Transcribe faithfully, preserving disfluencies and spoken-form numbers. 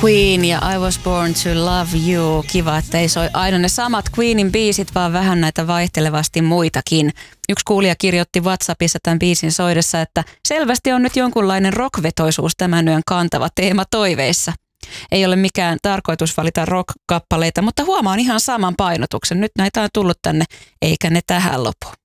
Queen ja I Was Born to Love You. Kiva, että ei soi aina ne samat Queenin biisit, vaan vähän näitä vaihtelevasti muitakin. Yksi kuulija kirjoitti WhatsAppissa tämän biisin soidessa, että selvästi on nyt jonkunlainen rockvetoisuus tämän yön kantava teema toiveissa. Ei ole mikään tarkoitus valita rock-kappaleita, mutta huomaan ihan saman painotuksen. Nyt näitä on tullut tänne, eikä ne tähän lopu.